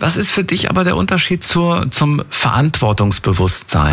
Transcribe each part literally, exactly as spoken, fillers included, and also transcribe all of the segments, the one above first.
Was ist für dich aber der Unterschied zur, zum Verantwortungsbewusstsein?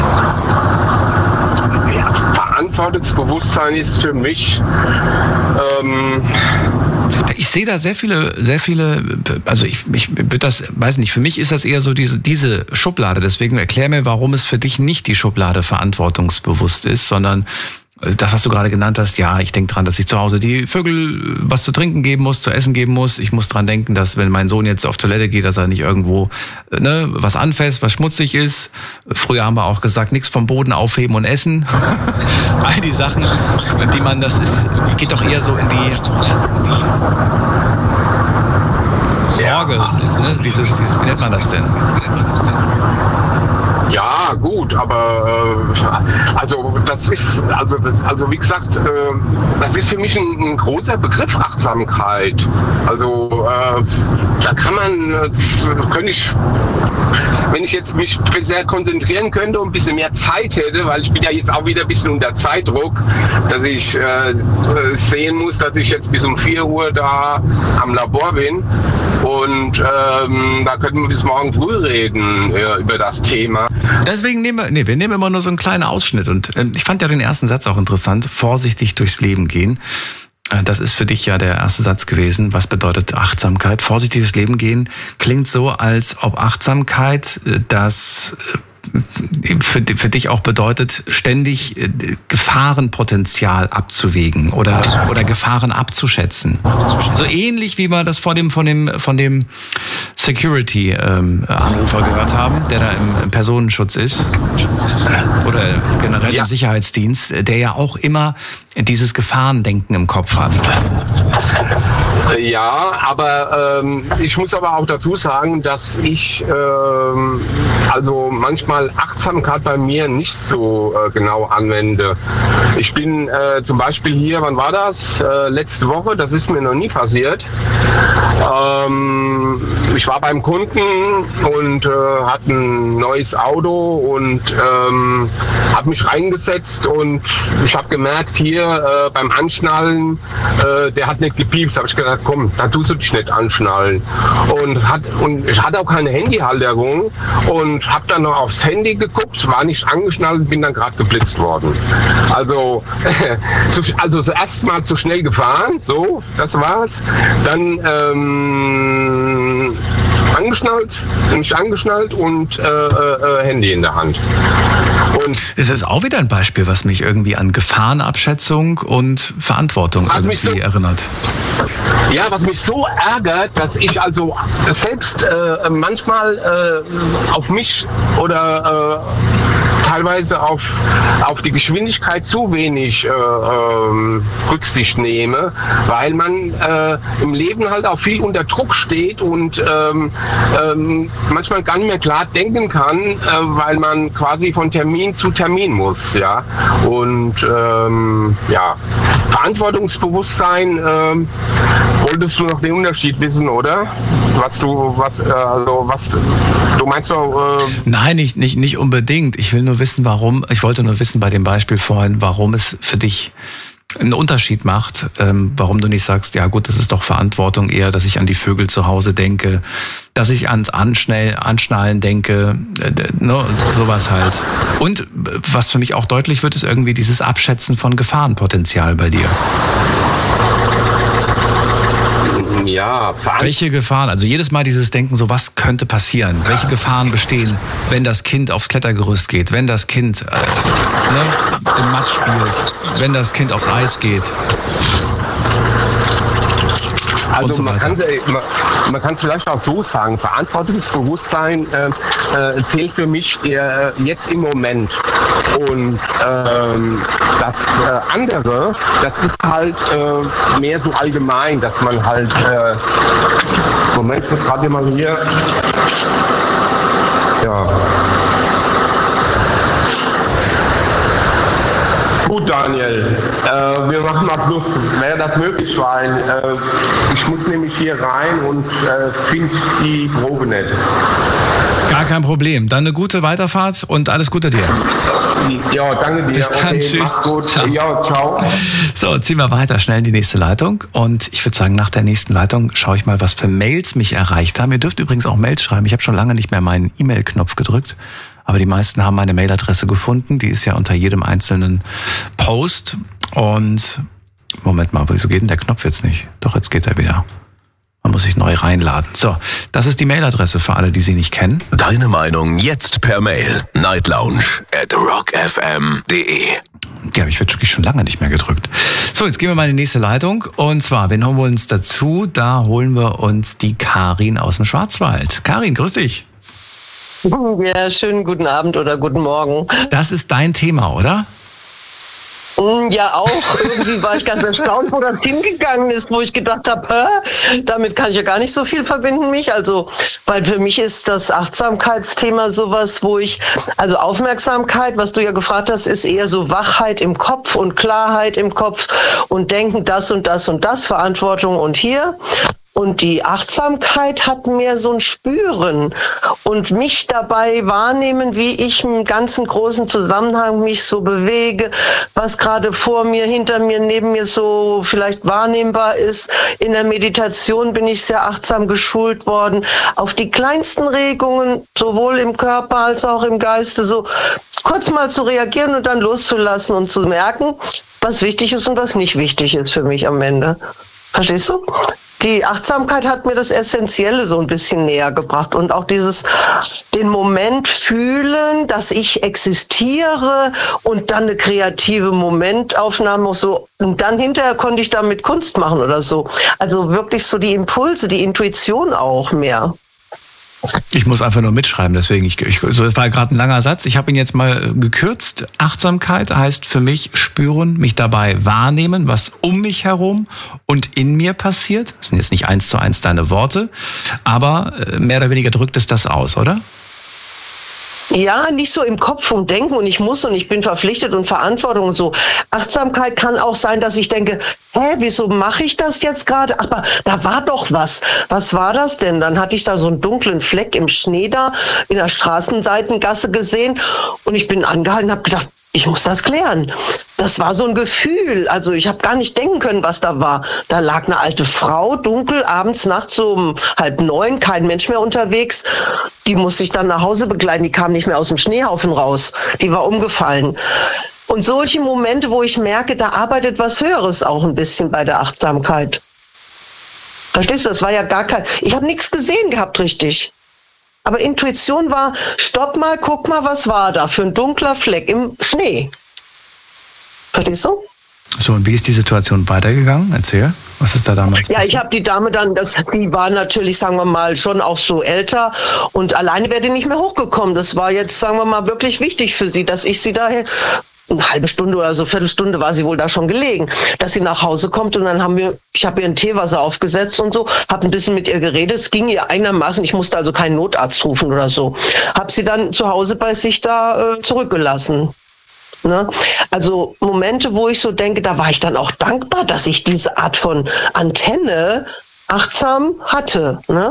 Ja, Verantwortungsbewusstsein ist für mich... Ähm Ich sehe da sehr viele, sehr viele, also ich, ich würde das, weiß nicht, für mich ist das eher so diese, diese Schublade. Deswegen erklär mir, warum es für dich nicht die Schublade verantwortungsbewusst ist, sondern das, was du gerade genannt hast, ja, ich denke dran, dass ich zu Hause die Vögel was zu trinken geben muss, zu essen geben muss. Ich muss dran denken, dass wenn mein Sohn jetzt auf Toilette geht, dass er nicht irgendwo ne, was anfasst, was schmutzig ist. Früher haben wir auch gesagt, nichts vom Boden aufheben und essen. All die Sachen, die man, das ist, geht doch eher so in die Sorge. Das ist, ne, dieses, dieses, wie nennt man das denn? Ja, gut, aber äh, also das ist, also das, also wie gesagt, äh, das ist für mich ein, ein großer Begriff Achtsamkeit. Also äh, da kann man, äh, könnte ich, wenn ich jetzt mich sehr konzentrieren könnte und ein bisschen mehr Zeit hätte, weil ich bin ja jetzt auch wieder ein bisschen unter Zeitdruck, dass ich äh, sehen muss, dass ich jetzt bis um vier Uhr da am Labor bin und ähm, da könnten wir bis morgen früh reden äh, über das Thema. Deswegen nehmen wir, nee, wir nehmen immer nur so einen kleinen Ausschnitt und äh, ich fand ja den ersten Satz auch interessant, vorsichtig durchs Leben gehen. Äh, das ist für dich ja der erste Satz gewesen. Was bedeutet Achtsamkeit? Vorsichtig durchs Leben gehen klingt so, als ob Achtsamkeit äh, das äh, Für, für dich auch bedeutet, ständig Gefahrenpotenzial abzuwägen oder, oder Gefahren abzuschätzen. So ähnlich wie wir das vor dem, von dem, von dem Security-Anrufer ähm, gehört haben, der da im, im Personenschutz ist. Oder generell ja. im Sicherheitsdienst, der ja auch immer dieses Gefahrendenken im Kopf hat. Ja, aber ähm, ich muss aber auch dazu sagen, dass ich ähm, also manchmal Achtsamkeit bei mir nicht so äh, genau anwende. Ich bin äh, zum Beispiel hier, wann war das? Äh, letzte Woche, das ist mir noch nie passiert. Ähm, ich war beim Kunden und äh, hatte ein neues Auto und ähm, habe mich reingesetzt und ich habe gemerkt, hier äh, beim Anschnallen, äh, der hat nicht gepiepst. Habe ich gedacht, komm, da tust du dich nicht anschnallen. Und, hat, und ich hatte auch keine Handyhalterung und habe dann noch aufs Handy geguckt, war nicht angeschnallt und bin dann gerade geblitzt worden. Also, zu, also zuerst mal zu schnell gefahren, so, das war's. Dann ähm, angeschnallt, nicht angeschnallt und äh, äh, Handy in der Hand. Und es ist auch wieder ein Beispiel, was mich irgendwie an Gefahrenabschätzung und Verantwortung also irgendwie so, erinnert. Ja, was mich so ärgert, dass ich also selbst äh, manchmal äh, auf mich oder äh, teilweise auf, auf die Geschwindigkeit zu wenig äh, äh, Rücksicht nehme, weil man äh, im Leben halt auch viel unter Druck steht und ähm, ähm, manchmal gar nicht mehr klar denken kann, äh, weil man quasi von Termin zu Termin muss, ja. Und ähm, ja, Verantwortungsbewusstsein, ähm, wolltest du noch den Unterschied wissen, oder? Was du, was, äh, also was, du meinst doch... Äh Nein, nicht, nicht, nicht unbedingt. Ich will nur wissen, warum, ich wollte nur wissen bei dem Beispiel vorhin, warum es für dich einen Unterschied macht, ähm, warum du nicht sagst, ja gut, das ist doch Verantwortung eher, dass ich an die Vögel zu Hause denke, dass ich ans Anschnell, Anschnallen denke, äh, ne, sowas halt. Und was für mich auch deutlich wird, ist irgendwie dieses Abschätzen von Gefahrenpotenzial bei dir. Ja, welche Gefahren, also jedes Mal dieses Denken, so was könnte passieren? Welche Gefahren bestehen, wenn das Kind aufs Klettergerüst geht, wenn das Kind äh, ne, im Matsch spielt, wenn das Kind aufs Eis geht? Also so man kann man, man kann vielleicht auch so sagen, Verantwortungsbewusstsein äh, zählt für mich eher jetzt im Moment. Und ähm, das äh, andere, das ist halt äh, mehr so allgemein, dass man halt, äh, Moment, ich muss gerade mal hier, ja. Gut, Daniel, äh, wir machen mal Schluss. Wäre das möglich, weil äh, ich muss nämlich hier rein und äh, finde die Probe nicht. Gar kein Problem. Dann eine gute Weiterfahrt und alles Gute dir. Ja, danke dir. Bis dann, okay, tschüss. Mach's gut. Ciao. Ja, ciao. So, ziehen wir weiter schnell in die nächste Leitung. Und ich würde sagen, nach der nächsten Leitung schaue ich mal, was für Mails mich erreicht haben. Ihr dürft übrigens auch Mails schreiben. Ich habe schon lange nicht mehr meinen E-Mail-Knopf gedrückt. Aber die meisten haben meine Mailadresse gefunden. Die ist ja unter jedem einzelnen Post. Und Moment mal, wieso geht denn der Knopf jetzt nicht? Doch, jetzt geht er wieder. Man muss sich neu reinladen. So, das ist die Mailadresse für alle, die sie nicht kennen. Deine Meinung jetzt per Mail. nightlounge at rockfm punkt de. Die habe ich wirklich schon lange nicht mehr gedrückt. So, jetzt gehen wir mal in die nächste Leitung. Und zwar, wen holen wir uns dazu? Da holen wir uns die Karin aus dem Schwarzwald. Karin, grüß dich. Ja, schönen guten Abend oder guten Morgen. Das ist dein Thema, oder? Ja, auch. Irgendwie war ich ganz erstaunt, wo das hingegangen ist, wo ich gedacht habe, hä? Damit kann ich ja gar nicht so viel verbinden mich. Also, weil für mich ist das Achtsamkeitsthema sowas, wo ich, also Aufmerksamkeit, was du ja gefragt hast, ist eher so Wachheit im Kopf und Klarheit im Kopf und Denken, das und das und das, Verantwortung und hier. Und die Achtsamkeit hat mehr so ein Spüren und mich dabei wahrnehmen, wie ich im ganzen großen Zusammenhang mich so bewege, was gerade vor mir, hinter mir, neben mir so vielleicht wahrnehmbar ist. In der Meditation bin ich sehr achtsam geschult worden, auf die kleinsten Regungen, sowohl im Körper als auch im Geiste, so kurz mal zu reagieren und dann loszulassen und zu merken, was wichtig ist und was nicht wichtig ist für mich am Ende. Verstehst du? Die Achtsamkeit hat mir das Essentielle so ein bisschen näher gebracht und auch dieses, den Moment fühlen, dass ich existiere und dann eine kreative Momentaufnahme so und dann hinterher konnte ich damit Kunst machen oder so. Also wirklich so die Impulse, die Intuition auch mehr. Ich muss einfach nur mitschreiben, deswegen, ich, ich, so, das war gerade ein langer Satz. Ich habe ihn jetzt mal gekürzt. Achtsamkeit heißt für mich spüren, mich dabei wahrnehmen, was um mich herum und in mir passiert. Das sind jetzt nicht eins zu eins deine Worte, aber mehr oder weniger drückt es das aus, oder? Ja, nicht so im Kopf und Denken und ich muss und ich bin verpflichtet und Verantwortung und so. Achtsamkeit kann auch sein, dass ich denke, hä, wieso mache ich das jetzt gerade? Aber da war doch was. Was war das denn? Dann hatte ich da so einen dunklen Fleck im Schnee da in der Straßenseitengasse gesehen und ich bin angehalten und habe gedacht, ich muss das klären. Das war so ein Gefühl. Also ich habe gar nicht denken können, was da war. Da lag eine alte Frau, dunkel, abends, nachts so um halb neun, kein Mensch mehr unterwegs. Die musste ich dann nach Hause begleiten. Die kam nicht mehr aus dem Schneehaufen raus. Die war umgefallen. Und solche Momente, wo ich merke, da arbeitet was Höheres auch ein bisschen bei der Achtsamkeit. Verstehst du, das war ja gar kein... Ich habe nichts gesehen gehabt, richtig. Aber Intuition war, stopp mal, guck mal, was war da für ein dunkler Fleck im Schnee. Verstehst du? So, und wie ist die Situation weitergegangen? Erzähl, was ist da damals Ja, ich habe die Dame dann, das, die war natürlich, sagen wir mal, schon auch so älter und alleine wäre die nicht mehr hochgekommen. Das war jetzt, sagen wir mal, wirklich wichtig für sie, dass ich sie daher... Eine halbe Stunde oder so, Viertelstunde war sie wohl da schon gelegen, dass sie nach Hause kommt und dann haben wir, ich habe ihr ein Teewasser aufgesetzt und so, habe ein bisschen mit ihr geredet, es ging ihr einigermaßen, ich musste also keinen Notarzt rufen oder so, habe sie dann zu Hause bei sich da äh, zurückgelassen. Ne? Also Momente, wo ich so denke, da war ich dann auch dankbar, dass ich diese Art von Antenne achtsam hatte, ne?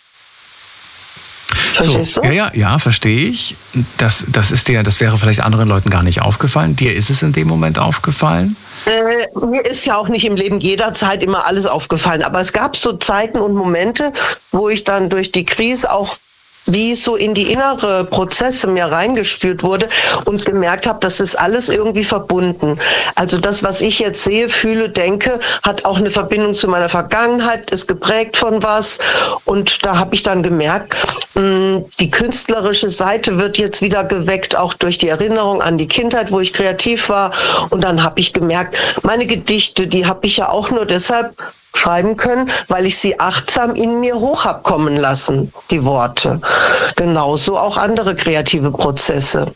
Verstehst so, du? Ja, ja, ja, verstehe ich. Das, das ist dir, das wäre vielleicht anderen Leuten gar nicht aufgefallen. Dir ist es in dem Moment aufgefallen? Äh, mir ist ja auch nicht im Leben jederzeit immer alles aufgefallen, aber es gab so Zeiten und Momente, wo ich dann durch die Krise auch wie so in die innere Prozesse mir reingespürt wurde und gemerkt habe, das ist alles irgendwie verbunden. Also das, was ich jetzt sehe, fühle, denke, hat auch eine Verbindung zu meiner Vergangenheit, ist geprägt von was und da habe ich dann gemerkt, mh, die künstlerische Seite wird jetzt wieder geweckt, auch durch die Erinnerung an die Kindheit, wo ich kreativ war und dann habe ich gemerkt, meine Gedichte, die habe ich ja auch nur deshalb schreiben können, weil ich sie achtsam in mir hoch hab kommen lassen, die Worte. Genauso auch andere kreative Prozesse.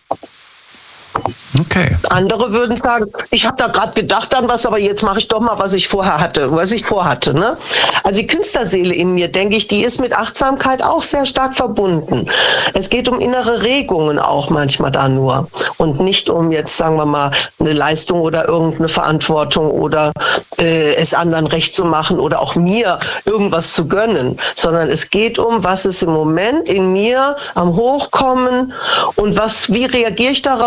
Okay. Andere würden sagen, ich habe da gerade gedacht an was, aber jetzt mache ich doch mal, was ich vorher hatte, was ich vorhatte. Ne? Also die Künstlerseele in mir, denke ich, die ist mit Achtsamkeit auch sehr stark verbunden. Es geht um innere Regungen auch manchmal da nur und nicht um jetzt, sagen wir mal, eine Leistung oder irgendeine Verantwortung oder äh, es anderen recht zu machen oder auch mir irgendwas zu gönnen, sondern es geht um, was ist im Moment in mir am Hochkommen und was, wie reagiere ich darauf und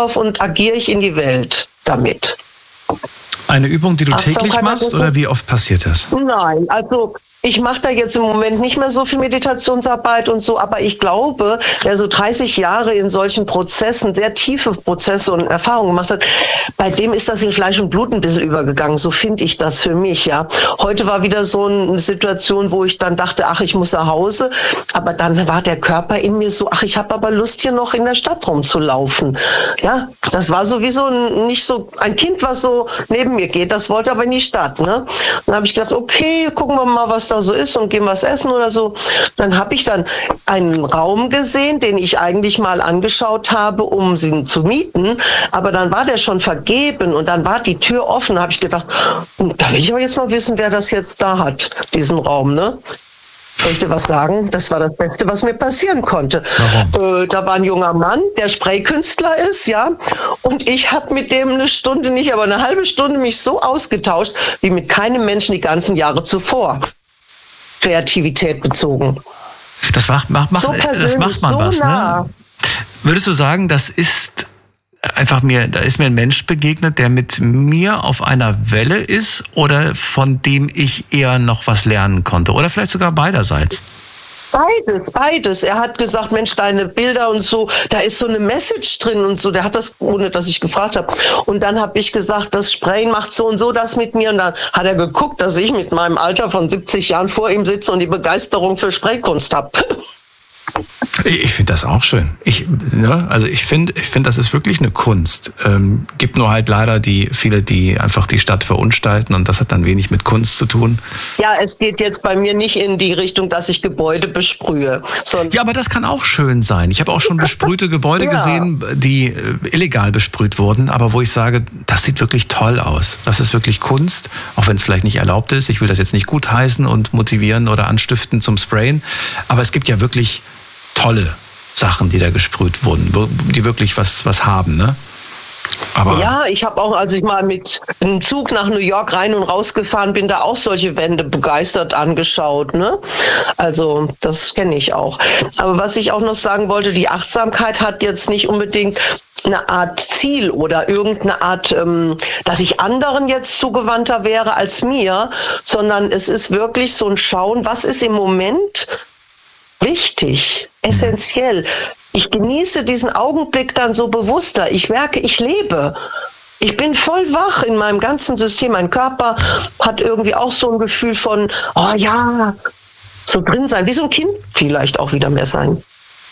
agiere ich in die Welt damit. Eine Übung, die du täglich machst, oder wie oft passiert das? Nein, also ich mache da jetzt im Moment nicht mehr so viel Meditationsarbeit und so, aber ich glaube, wer so dreißig Jahre in solchen Prozessen, sehr tiefe Prozesse und Erfahrungen gemacht hat, bei dem ist das in Fleisch und Blut ein bisschen übergegangen. So finde ich das für mich, ja. Heute war wieder so eine Situation, wo ich dann dachte, ach, ich muss nach Hause, aber dann war der Körper in mir so, ach, ich habe aber Lust, hier noch in der Stadt rumzulaufen. Ja, das war sowieso nicht so ein Kind, was so neben mir geht, das wollte aber in die Stadt, ne? Dann habe ich gedacht, okay, gucken wir mal, was da so ist und gehen was essen oder so. Dann habe ich dann einen Raum gesehen, den ich eigentlich mal angeschaut habe, um sie zu mieten, aber dann war der schon vergeben und dann war die Tür offen. Da habe ich gedacht, da will ich aber jetzt mal wissen, wer das jetzt da hat, diesen Raum, ne? Soll ich dir was sagen? Das war das Beste, was mir passieren konnte. Äh, da war ein junger Mann, der Spraykünstler ist, ja, und ich habe mit dem eine Stunde nicht, aber eine halbe Stunde mich so ausgetauscht, wie mit keinem Menschen die ganzen Jahre zuvor. Kreativität bezogen. Das macht, macht, macht, so das macht man so was, nah. ne? Würdest du sagen, das ist einfach mir, da ist mir ein Mensch begegnet, der mit mir auf einer Welle ist oder von dem ich eher noch was lernen konnte? Oder vielleicht sogar beiderseits? Beides, beides. Er hat gesagt, Mensch, deine Bilder und so, da ist so eine Message drin und so. Der hat das, ohne dass ich gefragt habe. Und dann habe ich gesagt, das Sprayen macht so und so das mit mir. Und dann hat er geguckt, dass ich mit meinem Alter von siebzig Jahren vor ihm sitze und die Begeisterung für Spraykunst habe. Ich finde das auch schön. Ich, ne, also ich finde, ich finde, das ist wirklich eine Kunst. Ähm, gibt nur halt leider die viele, die einfach die Stadt verunstalten und das hat dann wenig mit Kunst zu tun. Ja, es geht jetzt bei mir nicht in die Richtung, dass ich Gebäude besprühe. Ja, aber das kann auch schön sein. Ich habe auch schon besprühte Gebäude ja. gesehen, die äh, illegal besprüht wurden, aber wo ich sage, das sieht wirklich toll aus. Das ist wirklich Kunst, auch wenn es vielleicht nicht erlaubt ist. Ich will das jetzt nicht gutheißen und motivieren oder anstiften zum Sprayen, aber es gibt ja wirklich tolle Sachen, die da gesprüht wurden, die wirklich was, was haben, ne? Aber ja, ich habe auch, als ich mal mit einem Zug nach New York rein und raus gefahren bin, da auch solche Wände begeistert angeschaut, ne? Also das kenne ich auch. Aber was ich auch noch sagen wollte, die Achtsamkeit hat jetzt nicht unbedingt eine Art Ziel oder irgendeine Art, ähm, dass ich anderen jetzt zugewandter wäre als mir, sondern es ist wirklich so ein Schauen, was ist im Moment wichtig, essentiell. Ich genieße diesen Augenblick dann so bewusster. Ich merke, ich lebe. Ich bin voll wach in meinem ganzen System. Mein Körper hat irgendwie auch so ein Gefühl von, oh ja, so drin sein. Wie so ein Kind vielleicht auch wieder mehr sein.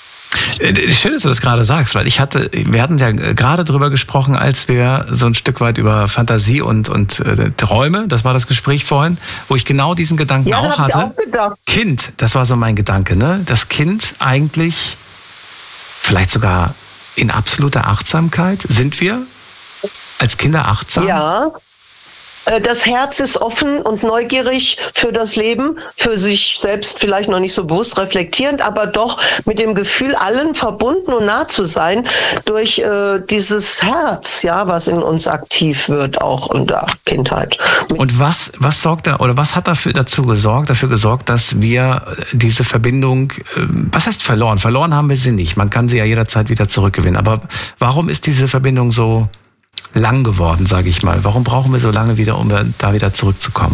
Schön, dass du das gerade sagst, weil ich hatte, wir hatten ja gerade drüber gesprochen, als wir so ein Stück weit über Fantasie und, und äh, Träume, das war das Gespräch vorhin, wo ich genau diesen Gedanken ja, auch hatte. Auch gedacht. Kind, das war so mein Gedanke, ne? Das Kind eigentlich vielleicht sogar in absoluter Achtsamkeit. Sind wir als Kinder achtsam? Ja. Das Herz ist offen und neugierig für das Leben, für sich selbst vielleicht noch nicht so bewusst reflektierend, aber doch mit dem Gefühl, allen verbunden und nah zu sein durch äh, dieses Herz, ja, was in uns aktiv wird, auch in der Kindheit. Und was, was sorgt da, oder was hat dafür dazu gesorgt, dafür gesorgt, dass wir diese Verbindung, äh, was heißt verloren? Verloren haben wir sie nicht. Man kann sie ja jederzeit wieder zurückgewinnen. Aber warum ist diese Verbindung so lang geworden, sage ich mal? Warum brauchen wir so lange wieder, um da wieder zurückzukommen?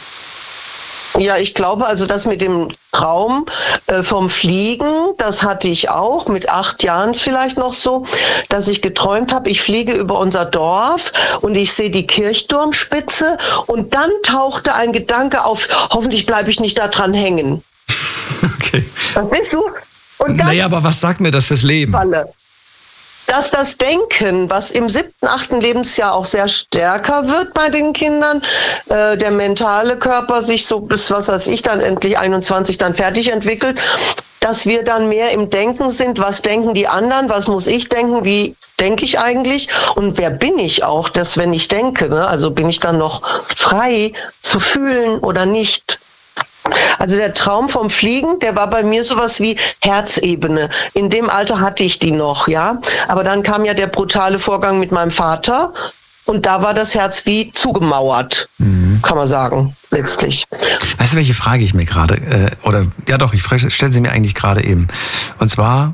Ja, ich glaube also, das mit dem Traum äh, vom Fliegen, das hatte ich auch mit acht Jahren vielleicht noch so, dass ich geträumt habe, ich fliege über unser Dorf und ich sehe die Kirchturmspitze und dann tauchte ein Gedanke auf, hoffentlich bleibe ich nicht da dran hängen. Okay. Was bist du? Und dann naja, aber was sagt mir das fürs Leben? Falle. Dass das Denken, was im siebten, achten Lebensjahr auch sehr stärker wird bei den Kindern, äh, der mentale Körper sich so bis, was weiß ich, dann endlich einundzwanzig dann fertig entwickelt, dass wir dann mehr im Denken sind, was denken die anderen, was muss ich denken, wie denke ich eigentlich und wer bin ich auch, dass wenn ich denke, ne? Also bin ich dann noch frei zu fühlen oder nicht. Also der Traum vom Fliegen, der war bei mir sowas wie Herzebene. In dem Alter hatte ich die noch, ja. Aber dann kam ja der brutale Vorgang mit meinem Vater und da war das Herz wie zugemauert, mhm. kann man sagen, letztlich. Weißt du, welche Frage ich mir gerade, äh, oder ja doch, ich stelle sie mir eigentlich gerade eben. Und zwar,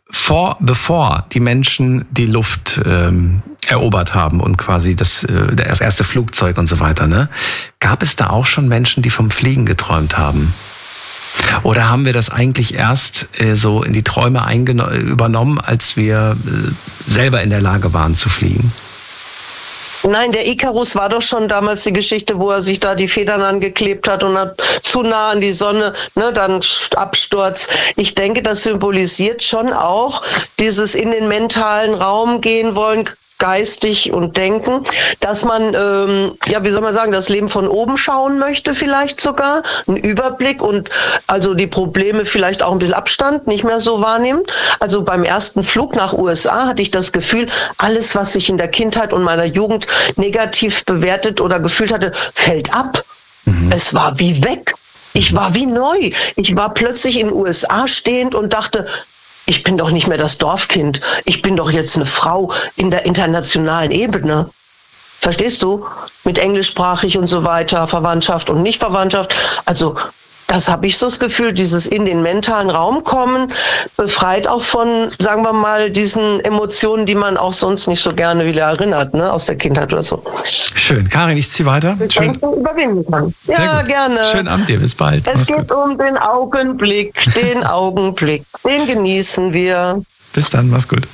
vor, bevor die Menschen die Luft ähm, erobert haben und quasi das, äh, das erste Flugzeug und so weiter, ne, gab es da auch schon Menschen, die vom Fliegen geträumt haben? Oder haben wir das eigentlich erst äh, so in die Träume eingeno- übernommen, als wir äh, selber in der Lage waren zu fliegen? Nein, der Ikarus war doch schon damals die Geschichte, wo er sich da die Federn angeklebt hat und hat zu nah an die Sonne, ne, dann Absturz. Ich denke, das symbolisiert schon auch dieses in den mentalen Raum gehen wollen, geistig und denken, dass man, ähm, ja, wie soll man sagen, das Leben von oben schauen möchte vielleicht sogar, einen Überblick und also die Probleme vielleicht auch ein bisschen Abstand nicht mehr so wahrnimmt. Also beim ersten Flug nach U S A hatte ich das Gefühl, alles, was ich in der Kindheit und meiner Jugend negativ bewertet oder gefühlt hatte, fällt ab. Mhm. Es war wie weg. Ich war wie neu. Ich war plötzlich in den U S A stehend und dachte, ich bin doch nicht mehr das Dorfkind. Ich bin doch jetzt eine Frau in der internationalen Ebene. Verstehst du? Mit englischsprachig und so weiter, Verwandtschaft und Nichtverwandtschaft. Also das habe ich so das Gefühl, dieses in den mentalen Raum kommen, befreit auch von, sagen wir mal, diesen Emotionen, die man auch sonst nicht so gerne wieder erinnert, ne, aus der Kindheit oder so. Schön. Karin, ich ziehe weiter. Schön. Überwinden kann. Ja, gerne. Schönen Abend dir, bis bald. Es Mach's geht gut. um den Augenblick, den Augenblick. Den genießen wir. Bis dann, mach's gut.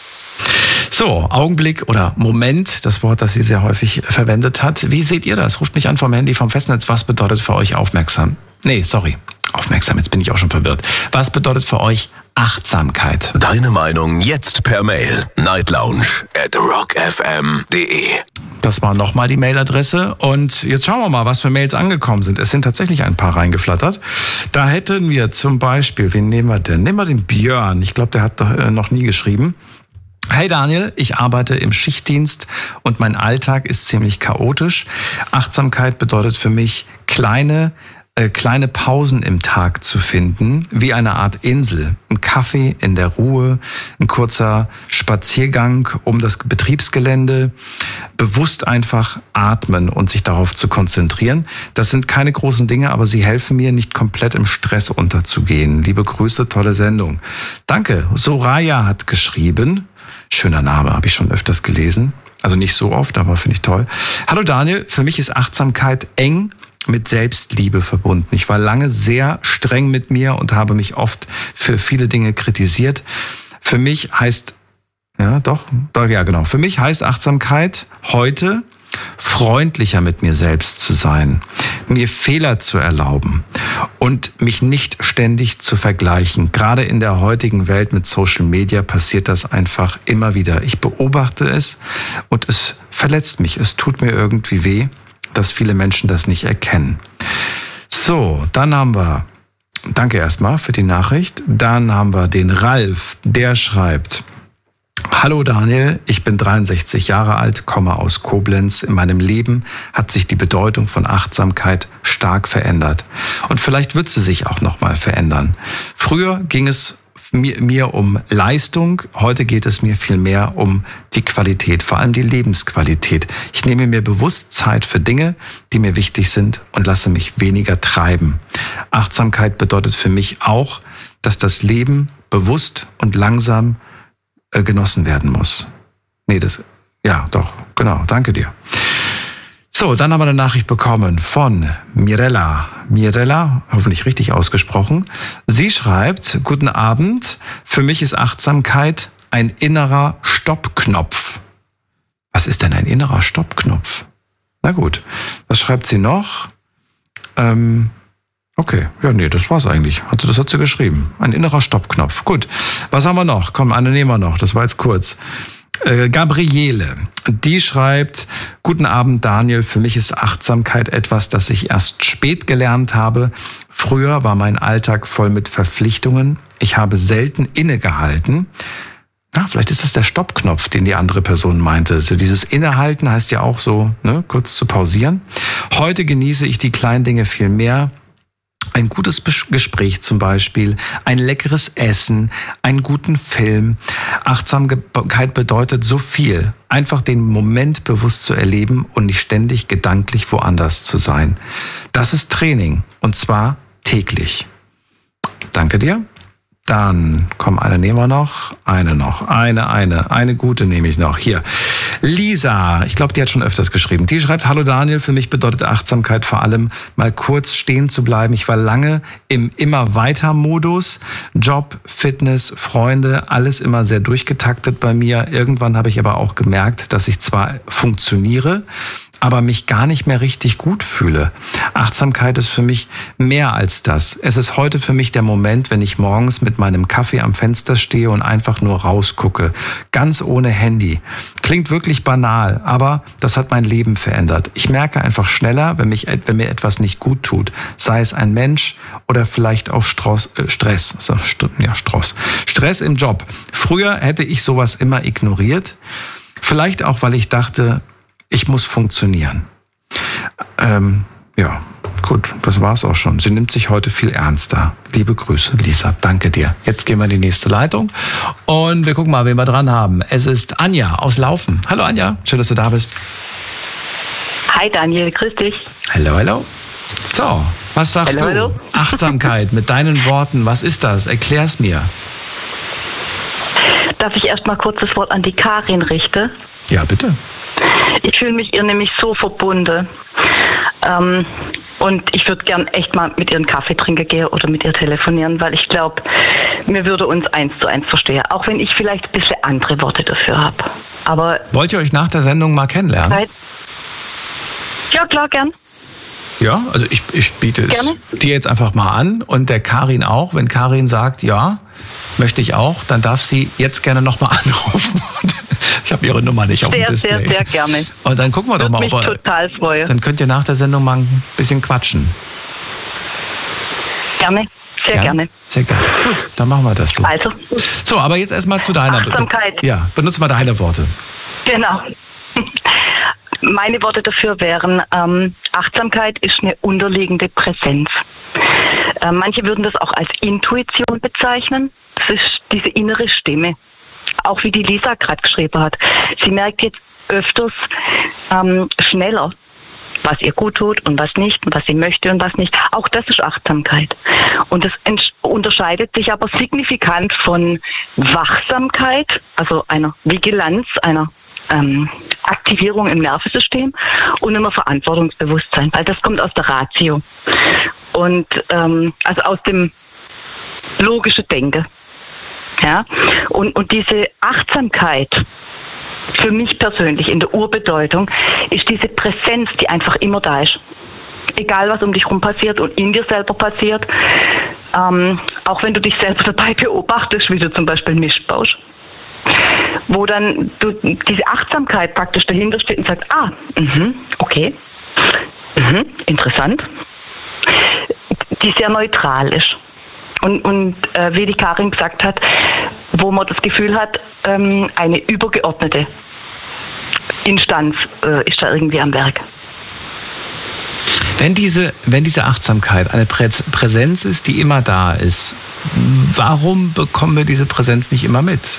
So, Augenblick oder Moment, das Wort, das sie sehr häufig verwendet hat. Wie seht ihr das? Ruft mich an vom Handy, vom Festnetz. Was bedeutet für euch aufmerksam? Nee, sorry. Aufmerksam, jetzt bin ich auch schon verwirrt. Was bedeutet für euch Achtsamkeit? Deine Meinung jetzt per Mail. nightlounge at rock f m punkt d e. Das war nochmal die Mailadresse. Und jetzt schauen wir mal, was für Mails angekommen sind. Es sind tatsächlich ein paar reingeflattert. Da hätten wir zum Beispiel, wen nehmen wir denn? Nehmen wir den Björn. Ich glaube, der hat doch äh, noch nie geschrieben. Hey Daniel, ich arbeite im Schichtdienst und mein Alltag ist ziemlich chaotisch. Achtsamkeit bedeutet für mich, kleine, äh, kleine Pausen im Tag zu finden, wie eine Art Insel. Ein Kaffee in der Ruhe, ein kurzer Spaziergang um das Betriebsgelände, bewusst einfach atmen und sich darauf zu konzentrieren. Das sind keine großen Dinge, aber sie helfen mir, nicht komplett im Stress unterzugehen. Liebe Grüße, tolle Sendung. Danke. Soraya hat geschrieben. Schöner Name, habe ich schon öfters gelesen. Also nicht so oft, aber finde ich toll. Hallo Daniel, für mich ist Achtsamkeit eng mit Selbstliebe verbunden. Ich war lange sehr streng mit mir und habe mich oft für viele Dinge kritisiert. Für mich heißt, ja doch, doch ja genau, für mich heißt Achtsamkeit heute, freundlicher mit mir selbst zu sein, mir Fehler zu erlauben und mich nicht ständig zu vergleichen. Gerade in der heutigen Welt mit Social Media passiert das einfach immer wieder. Ich beobachte es und es verletzt mich. Es tut mir irgendwie weh, dass viele Menschen das nicht erkennen. So, dann haben wir, danke erstmal für die Nachricht, dann haben wir den Ralf, der schreibt: Hallo Daniel, ich bin dreiundsechzig Jahre alt, komme aus Koblenz. In meinem Leben hat sich die Bedeutung von Achtsamkeit stark verändert. Und vielleicht wird sie sich auch nochmal verändern. Früher ging es mir, mir um Leistung, heute geht es mir viel mehr um die Qualität, vor allem die Lebensqualität. Ich nehme mir bewusst Zeit für Dinge, die mir wichtig sind und lasse mich weniger treiben. Achtsamkeit bedeutet für mich auch, dass das Leben bewusst und langsam genossen werden muss. Nee, das, ja, doch, genau, danke dir. So, dann haben wir eine Nachricht bekommen von Mirella. Mirella, hoffentlich richtig ausgesprochen. Sie schreibt: Guten Abend, für mich ist Achtsamkeit ein innerer Stoppknopf. Was ist denn ein innerer Stoppknopf? Na gut, was schreibt sie noch? Ähm, Okay, ja, nee, das war's eigentlich. Also das hat sie geschrieben. Ein innerer Stoppknopf. Gut, was haben wir noch? Komm, eine nehmen wir noch. Das war jetzt kurz. Äh, Gabriele, die schreibt: Guten Abend, Daniel. Für mich ist Achtsamkeit etwas, das ich erst spät gelernt habe. Früher war mein Alltag voll mit Verpflichtungen. Ich habe selten innegehalten. Na, vielleicht ist das der Stoppknopf, den die andere Person meinte. So dieses Innehalten heißt ja auch so, ne, kurz zu pausieren. Heute genieße ich die kleinen Dinge viel mehr. Ein gutes Gespräch zum Beispiel, ein leckeres Essen, einen guten Film. Achtsamkeit bedeutet so viel. Einfach den Moment bewusst zu erleben und nicht ständig gedanklich woanders zu sein. Das ist Training und zwar täglich. Danke dir. Dann, komm, eine nehmen wir noch. Eine noch. Eine, eine. Eine gute nehme ich noch. Hier. Lisa, ich glaube, die hat schon öfters geschrieben. Die schreibt, hallo Daniel, für mich bedeutet Achtsamkeit vor allem, mal kurz stehen zu bleiben. Ich war lange im Immer-Weiter-Modus. Job, Fitness, Freunde, alles immer sehr durchgetaktet bei mir. Irgendwann habe ich aber auch gemerkt, dass ich zwar funktioniere, aber mich gar nicht mehr richtig gut fühle. Achtsamkeit ist für mich mehr als das. Es ist heute für mich der Moment, wenn ich morgens mit meinem Kaffee am Fenster stehe und einfach nur rausgucke. Ganz ohne Handy. Klingt wirklich banal, aber das hat mein Leben verändert. Ich merke einfach schneller, wenn, mich, wenn mir etwas nicht gut tut. Sei es ein Mensch oder vielleicht auch Stress. Äh, Stress. Ja, Stress. Stress im Job. Früher hätte ich sowas immer ignoriert. Vielleicht auch, weil ich dachte, ich muss funktionieren. Ähm, ja, gut, das war's auch schon. Sie nimmt sich heute viel ernster. Liebe Grüße, Lisa, danke dir. Jetzt gehen wir in die nächste Leitung und wir gucken mal, wen wir dran haben. Es ist Anja aus Laufen. Hallo Anja, schön, dass du da bist. Hi Daniel, grüß dich. Hallo, hallo. So, was sagst hallo, du? hallo. Achtsamkeit mit deinen Worten, was ist das? Erklär's mir. Darf ich erst mal kurz das Wort an die Karin richten? Ja, bitte. Ich fühle mich ihr nämlich so verbunden. Ähm, und ich würde gern echt mal mit ihr einen Kaffee trinken gehen oder mit ihr telefonieren, weil ich glaube, wir würden uns eins zu eins verstehen. Auch wenn ich vielleicht ein bisschen andere Worte dafür habe. Aber wollt ihr euch nach der Sendung mal kennenlernen? Zeit? Ja, klar, gern. Ja, also ich, ich biete es Gerne. dir jetzt einfach mal an und der Karin auch. Wenn Karin sagt, ja, möchte ich auch, dann darf sie jetzt gerne nochmal anrufen. Ich habe ihre Nummer nicht auf sehr, dem Display. Sehr, sehr gerne. Und dann gucken wir doch mal, mich ob wir, total freuen. Dann könnt ihr nach der Sendung mal ein bisschen quatschen. Gerne, sehr gerne. gerne. Sehr gerne. Gut, dann machen wir das so. Also. So, aber jetzt erstmal zu deiner... Achtsamkeit. Ja, benutze mal deine Worte. Genau. Meine Worte dafür wären, ähm, Achtsamkeit ist eine unterliegende Präsenz. Äh, manche würden das auch als Intuition bezeichnen. Das ist diese innere Stimme. Auch wie die Lisa gerade geschrieben hat. Sie merkt jetzt öfters ähm, schneller, was ihr gut tut und was nicht, und was sie möchte und was nicht. Auch das ist Achtsamkeit. Und das unterscheidet sich aber signifikant von Wachsamkeit, also einer Vigilanz, einer ähm, Aktivierung im Nervensystem und immer Verantwortungsbewusstsein, weil das kommt aus der Ratio. Und ähm, also aus dem logischen Denken. Ja? Und, und diese Achtsamkeit für mich persönlich in der Urbedeutung ist diese Präsenz, die einfach immer da ist. Egal, was um dich rum passiert und in dir selber passiert, ähm, auch wenn du dich selber dabei beobachtest, wie du zum Beispiel Mist baust, wo dann du diese Achtsamkeit praktisch dahinter steht und sagst, ah, mh, okay, mh, interessant, die sehr neutral ist. Und, und äh, wie die Karin gesagt hat, wo man das Gefühl hat, ähm, eine übergeordnete Instanz äh, ist da irgendwie am Werk. Wenn diese, wenn diese Achtsamkeit eine Prä- Präsenz ist, die immer da ist, warum bekommen wir diese Präsenz nicht immer mit?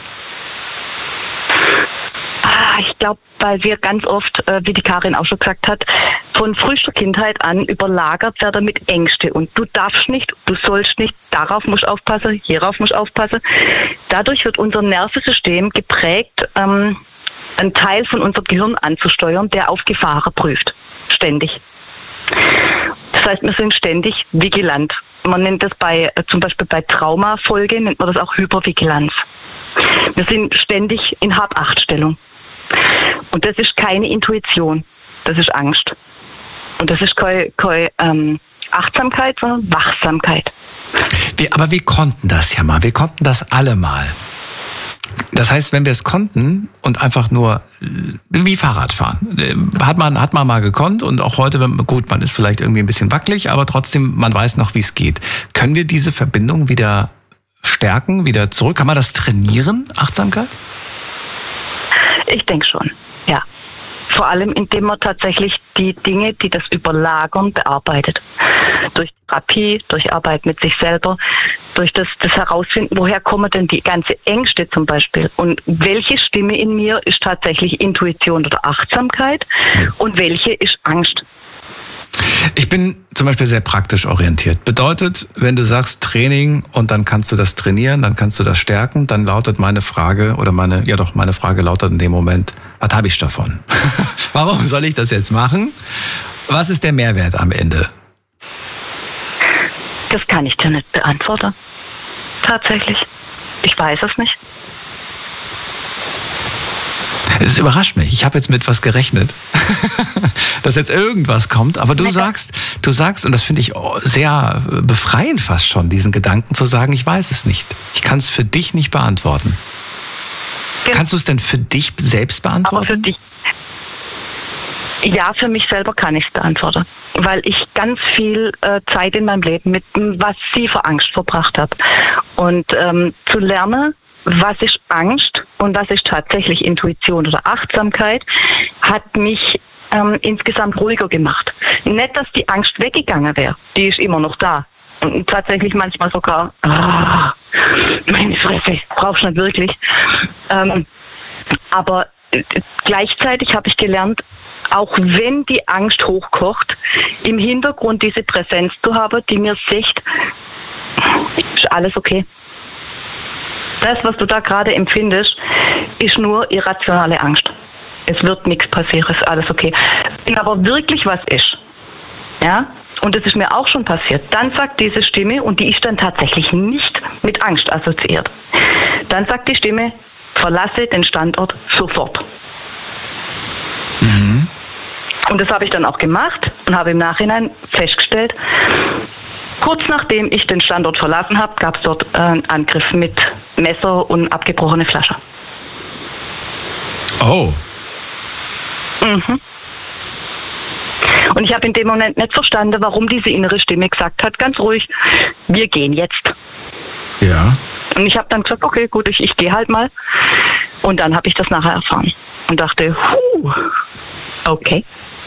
Ich glaube, weil wir ganz oft, äh, wie die Karin auch schon gesagt hat, von frühester Kindheit an überlagert werden mit Ängste. Und du darfst nicht, du sollst nicht, darauf musst du aufpassen, hierauf musst du aufpassen. Dadurch wird unser Nervensystem geprägt, ähm, einen Teil von unserem Gehirn anzusteuern, der auf Gefahren prüft. Ständig. Das heißt, wir sind ständig vigilant. Man nennt das bei, äh, zum Beispiel bei Traumafolge, nennt man das auch Hypervigilanz. Wir sind ständig in Hab-Acht-Stellung. Und das ist keine Intuition, das ist Angst. Und das ist keine, keine ähm, Achtsamkeit, sondern Wachsamkeit. Wir, aber wir konnten das ja mal, wir konnten das alle mal. Das heißt, wenn wir es konnten und einfach nur wie Fahrradfahren, hat man, hat man mal gekonnt und auch heute, gut, man ist vielleicht irgendwie ein bisschen wackelig, aber trotzdem, man weiß noch, wie es geht. Können wir diese Verbindung wieder stärken, wieder zurück? Kann man das trainieren, Achtsamkeit? Ich denke schon, ja. Vor allem, indem man tatsächlich die Dinge, die das überlagern, bearbeitet. Durch Therapie, durch Arbeit mit sich selber, durch das, das Herausfinden, woher kommen denn die ganze Ängste zum Beispiel und welche Stimme in mir ist tatsächlich Intuition oder Achtsamkeit und welche ist Angst. Ich bin zum Beispiel sehr praktisch orientiert. Bedeutet, wenn du sagst Training und dann kannst du das trainieren, dann kannst du das stärken, dann lautet meine Frage oder meine, ja doch, meine Frage lautet in dem Moment, was habe ich davon? Warum soll ich das jetzt machen? Was ist der Mehrwert am Ende? Das kann ich dir nicht beantworten. Tatsächlich. Ich weiß es nicht. Es überrascht mich. Ich habe jetzt mit was gerechnet, dass jetzt irgendwas kommt. Aber du sagst, du sagst, und das finde ich sehr befreiend fast schon, diesen Gedanken zu sagen, ich weiß es nicht. Ich kann es für dich nicht beantworten. Genau. Kannst du es denn für dich selbst beantworten? Aber für dich. Ja, für mich selber kann ich es beantworten. Weil ich ganz viel äh, Zeit in meinem Leben mit massiver Angst verbracht habe. Und ähm, zu lernen, was ist Angst und was ist tatsächlich Intuition oder Achtsamkeit, hat mich ähm, insgesamt ruhiger gemacht. Nicht, dass die Angst weggegangen wäre, die ist immer noch da. Und tatsächlich manchmal sogar, ah, meine Fresse, brauchst du nicht wirklich. Ähm, aber äh, gleichzeitig habe ich gelernt, auch wenn die Angst hochkocht, im Hintergrund diese Präsenz zu haben, die mir sagt, ist alles okay. Das, was du da gerade empfindest, ist nur irrationale Angst. Es wird nichts passieren, ist alles okay. Wenn aber wirklich was ist, ja, und das ist mir auch schon passiert, dann sagt diese Stimme, und die ist dann tatsächlich nicht mit Angst assoziiert, dann sagt die Stimme, verlasse den Standort sofort. Mhm. Und das habe ich dann auch gemacht und habe im Nachhinein festgestellt, kurz nachdem ich den Standort verlassen habe, gab es dort einen Angriff mit Messer und abgebrochene Flasche. Oh. Mhm. Und ich habe in dem Moment nicht verstanden, warum diese innere Stimme gesagt hat, ganz ruhig, wir gehen jetzt. Ja. Und ich habe dann gesagt, okay, gut, ich, ich gehe halt mal. Und dann habe ich das nachher erfahren und dachte, huh, okay.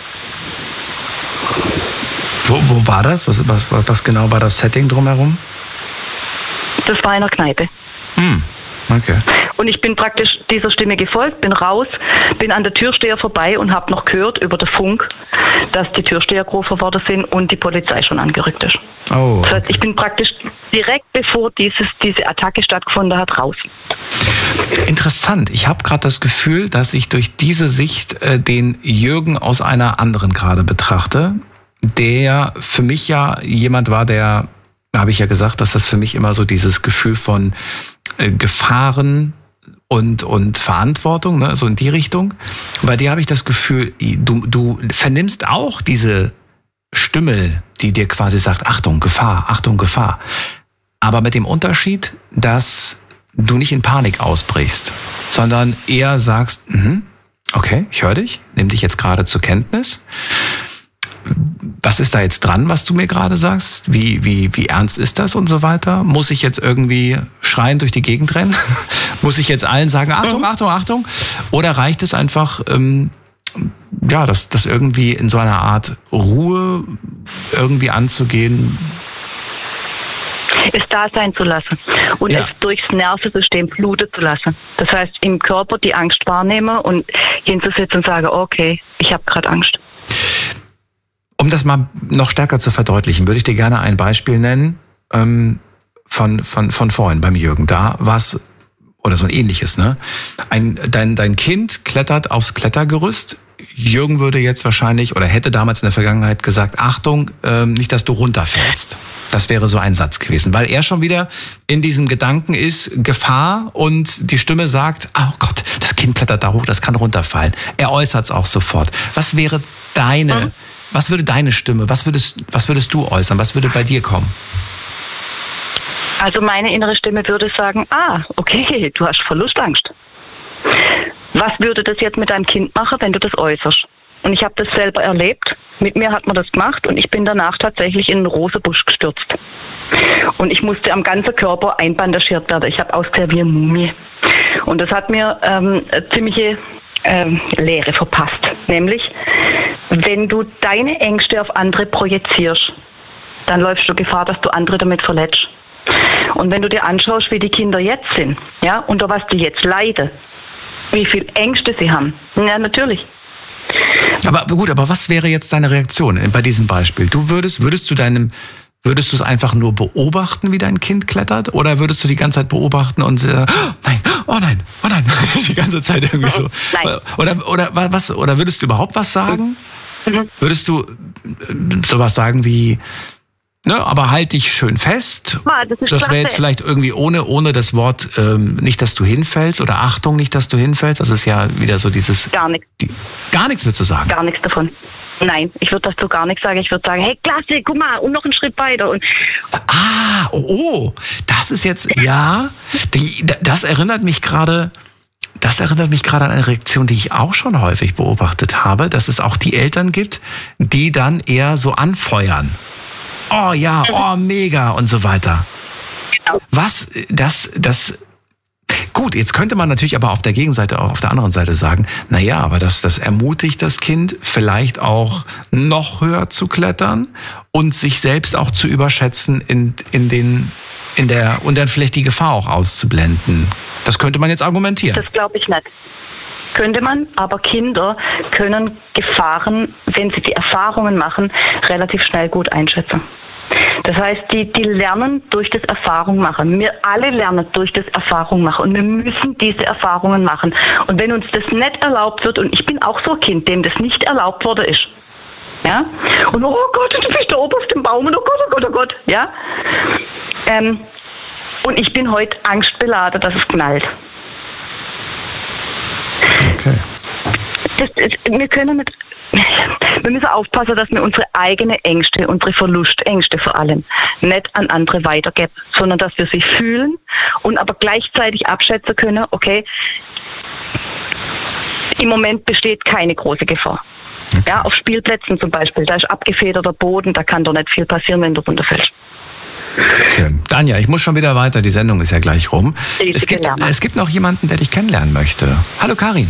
Wo, wo war das? Was, was, was genau war das Setting drumherum? Das war in einer Kneipe. Hm, okay. Und ich bin praktisch dieser Stimme gefolgt, bin raus, bin an der Türsteher vorbei und habe noch gehört über den Funk, dass die Türsteher gerufen worden sind und die Polizei schon angerückt ist. Oh, okay. Das heißt, ich bin praktisch direkt bevor dieses, diese Attacke stattgefunden hat, raus. Interessant. Ich habe gerade das Gefühl, dass ich durch diese Sicht äh, den Jürgen aus einer anderen gerade betrachte, der für mich ja jemand war, der, habe ich ja gesagt, dass das für mich immer so dieses Gefühl von äh, Gefahren und und Verantwortung, ne, so in die Richtung. Bei dir habe ich das Gefühl, du du vernimmst auch diese Stimme, die dir quasi sagt, Achtung, Gefahr, Achtung, Gefahr. Aber mit dem Unterschied, dass du nicht in Panik ausbrichst, sondern eher sagst, mhm, okay, ich höre dich, nimm dich jetzt gerade zur Kenntnis. Was ist da jetzt dran, was du mir gerade sagst? Wie, wie, wie ernst ist das und so weiter? Muss ich jetzt irgendwie schreiend durch die Gegend rennen? Muss ich jetzt allen sagen, Achtung, Achtung, Achtung? Oder reicht es einfach, ähm, ja, das, das irgendwie in so einer Art Ruhe irgendwie anzugehen? Es da sein zu lassen und ja. es durchs Nervensystem fluten zu lassen. Das heißt, im Körper die Angst wahrnehmen und hinzusetzen und sagen, okay, ich habe gerade Angst. Um das mal noch stärker zu verdeutlichen, würde ich dir gerne ein Beispiel nennen ähm, von, von, von vorhin beim Jürgen. Da war es, oder so ein ähnliches, ne? Ein, dein, dein Kind klettert aufs Klettergerüst. Jürgen würde jetzt wahrscheinlich oder hätte damals in der Vergangenheit gesagt, Achtung, ähm, nicht, dass du runterfällst. Das wäre so ein Satz gewesen, weil er schon wieder in diesem Gedanken ist, Gefahr, und die Stimme sagt, oh Gott, das Kind klettert da hoch, das kann runterfallen. Er äußert es auch sofort. Was wäre deine, mhm. was würde deine Stimme, was würdest, was würdest du äußern, was würde bei dir kommen? Also meine innere Stimme würde sagen, ah, okay, du hast Verlustangst. Was würde das jetzt mit deinem Kind machen, wenn du das äußerst? Und ich habe das selber erlebt. Mit mir hat man das gemacht und ich bin danach tatsächlich in einen Rosenbusch gestürzt. Und ich musste am ganzen Körper einbandagiert werden. Ich habe ausgesehen wie eine Mumie. Und das hat mir ähm, eine ziemliche ähm, Lehre verpasst. Nämlich, wenn du deine Ängste auf andere projizierst, dann läufst du Gefahr, dass du andere damit verletzt. Und wenn du dir anschaust, wie die Kinder jetzt sind, ja, unter was die jetzt leiden, wie viel Ängste sie haben, ja, natürlich. Aber gut, aber was wäre jetzt deine Reaktion bei diesem Beispiel? Du würdest, würdest du deinem, würdest du es einfach nur beobachten, wie dein Kind klettert? Oder würdest du die ganze Zeit beobachten und äh, oh nein, oh nein, oh nein, die ganze Zeit irgendwie so? Nein. Oder, oder was, oder würdest du überhaupt was sagen? Mhm. Würdest du sowas sagen wie, ne, aber halt dich schön fest. Ah, das ist das wäre jetzt klasse. vielleicht irgendwie ohne, ohne das Wort, ähm, nicht, dass du hinfällst oder Achtung, nicht, dass du hinfällst. Das ist ja wieder so dieses... Gar nichts. Die, gar nichts willst du sagen? Gar nichts davon. Nein, ich würde dazu gar nichts sagen. Ich würde sagen, hey, klasse, guck mal, und noch einen Schritt weiter. Und Ah, oh, oh, das ist jetzt, ja, die, das erinnert mich gerade... Das erinnert mich gerade an eine Reaktion, die ich auch schon häufig beobachtet habe, dass es auch die Eltern gibt, die dann eher so anfeuern. Oh ja, oh mega und so weiter. Was, das, das, gut, jetzt könnte man natürlich aber auf der Gegenseite, auch auf der anderen Seite sagen, naja, aber das, das ermutigt das Kind vielleicht auch noch höher zu klettern und sich selbst auch zu überschätzen in, in den, in der, und dann vielleicht die Gefahr auch auszublenden. Das könnte man jetzt argumentieren. das glaube ich nicht. Könnte man, aber Kinder können Gefahren, wenn sie die Erfahrungen machen, relativ schnell gut einschätzen. Das heißt, die, die lernen durch das Erfahrung machen. Wir alle lernen durch das Erfahrung machen und wir müssen diese Erfahrungen machen. Und wenn uns das nicht erlaubt wird, und ich bin auch so ein Kind, dem das nicht erlaubt worden ist, ja, und oh Gott, du bist da oben auf dem Baum und oh Gott, oh Gott, oh Gott, ja, ähm, und ich bin heute angstbeladen, dass es knallt. Okay. Das, das, wir können nicht, wir müssen aufpassen, dass wir unsere eigenen Ängste, unsere Verlustängste vor allem, nicht an andere weitergeben, sondern dass wir sie fühlen und aber gleichzeitig abschätzen können, okay, im Moment besteht keine große Gefahr. Okay. Ja, auf Spielplätzen zum Beispiel, da ist abgefederter Boden, da kann doch nicht viel passieren, wenn du runterfällst. Schön. Danja, ich muss schon wieder weiter, die Sendung ist ja gleich rum. Es gibt, Genau. es gibt noch jemanden, der dich kennenlernen möchte. Hallo Karin.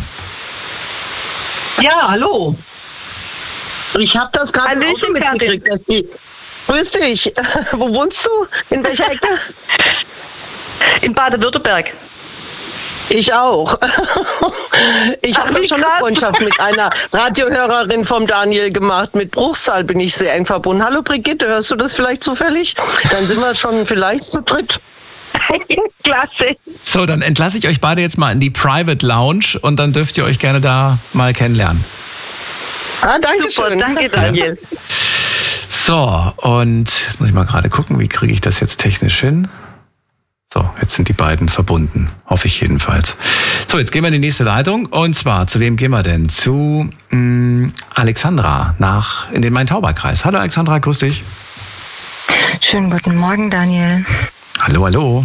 Ja, hallo. Ich habe das gerade im Hallöchen, Auto mitgekriegt, dass die... Grüß dich. Wo wohnst du? In welcher Ecke? In Baden-Württemberg. Ich auch. Ich Ach, habe wie schon eine krass. Freundschaft mit einer Radiohörerin vom Daniel gemacht. Mit Bruchsal bin ich sehr eng verbunden. Hallo Brigitte, hörst du das vielleicht zufällig? Dann sind wir schon vielleicht zu dritt. Klasse. So, dann entlasse ich euch beide jetzt mal in die Private Lounge und dann dürft ihr euch gerne da mal kennenlernen. Ah, danke Super, schön. danke Daniel. So, und jetzt muss ich mal gerade gucken, wie kriege ich das jetzt technisch hin? So, jetzt sind die beiden verbunden. Hoffe ich jedenfalls. So, jetzt gehen wir in die nächste Leitung. Und zwar, zu wem gehen wir denn? Zu mh, Alexandra nach in den Main-Tauber-Kreis. Hallo Alexandra, grüß dich. Schönen guten Morgen, Daniel. Hallo, hallo.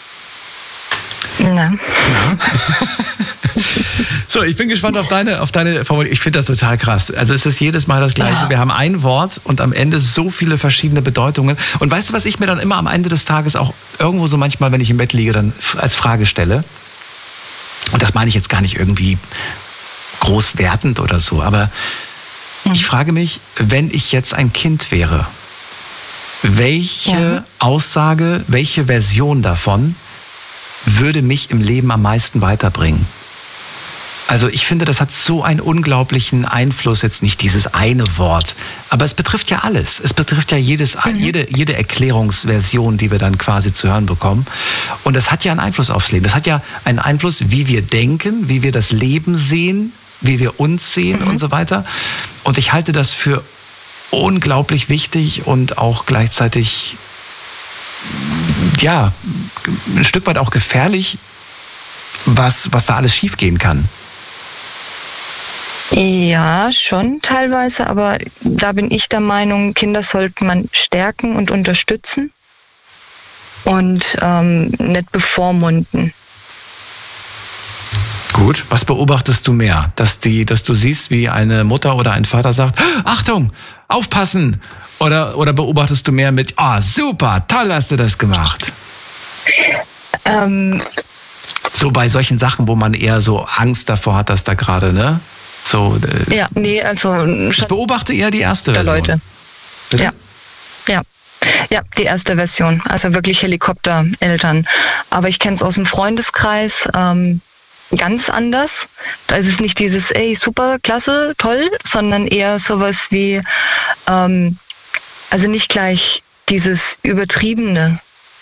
Na, So, ich bin gespannt auf deine, auf deine Formulierung. Ich finde das total krass. Also es ist jedes Mal das Gleiche. Ja. Wir haben ein Wort und am Ende so viele verschiedene Bedeutungen. Und weißt du, was ich mir dann immer am Ende des Tages auch irgendwo so manchmal, wenn ich im Bett liege, dann als Frage stelle? Und das meine ich jetzt gar nicht irgendwie groß wertend oder so, aber Mhm. ich frage mich, wenn ich jetzt ein Kind wäre, welche Ja. Aussage, welche Version davon würde mich im Leben am meisten weiterbringen? Also ich finde, das hat so einen unglaublichen Einfluss, jetzt nicht dieses eine Wort, aber es betrifft ja alles. Es betrifft ja jedes, jede, jede Erklärungsversion, die wir dann quasi zu hören bekommen. Und das hat ja einen Einfluss aufs Leben. Das hat ja einen Einfluss, wie wir denken, wie wir das Leben sehen, wie wir uns sehen und so weiter. Und ich halte das für unglaublich wichtig und auch gleichzeitig, ja, ein Stück weit auch gefährlich, was, was da alles schiefgehen kann. ja, schon teilweise, aber da bin ich der Meinung, Kinder sollte man stärken und unterstützen und ähm, nicht bevormunden. Gut, was beobachtest du mehr? Dass, die, dass du siehst, wie eine Mutter oder ein Vater sagt, Achtung, aufpassen! Oder, oder beobachtest du mehr mit, ah, oh, super, toll hast du das gemacht? Ähm, So bei solchen Sachen, wo man eher so Angst davor hat, dass da gerade, ne? So, äh, ja, nee, also ich schon beobachte eher die erste der Version. Leute. Bitte? Ja. Ja. Ja, die erste Version, also wirklich Helikoptereltern. Aber ich kenne es aus dem Freundeskreis, ähm, ganz anders. Da ist es nicht dieses, ey, super, klasse, toll, sondern eher sowas wie, ähm, also nicht gleich dieses Übertriebene,